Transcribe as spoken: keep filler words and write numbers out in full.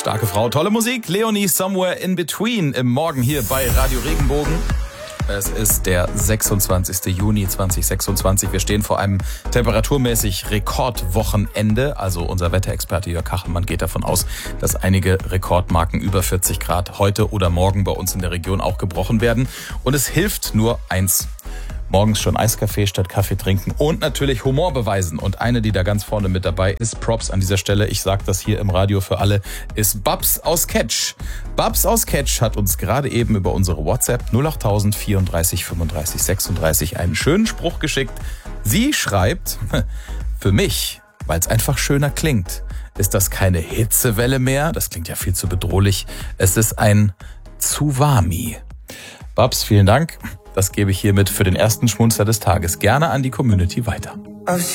Starke Frau, tolle Musik. Leonie Somewhere in Between im Morgen hier bei Radio Regenbogen. Es ist der sechsundzwanzigste Juni zweitausendsechsundzwanzig. Wir stehen vor einem temperaturmäßig Rekordwochenende. Also unser Wetterexperte Jörg Kachelmann geht davon aus, dass einige Rekordmarken über vierzig Grad heute oder morgen bei uns in der Region auch gebrochen werden. Und es hilft nur eins. Morgens schon Eiskaffee statt Kaffee trinken und natürlich Humor beweisen. Und eine, die da ganz vorne mit dabei ist, Props an dieser Stelle, ich sage das hier im Radio für alle, ist Babs aus Ketsch. Babs aus Ketsch hat uns gerade eben über unsere WhatsApp null acht null null vierunddreißig fünfunddreißig sechsunddreißig einen schönen Spruch geschickt. Sie schreibt, für mich, weil es einfach schöner klingt, ist das keine Hitzewelle mehr, das klingt ja viel zu bedrohlich, es ist ein Tsunami. Babs, vielen Dank. Das gebe ich hiermit für den ersten Schmunzler des Tages gerne an die Community weiter.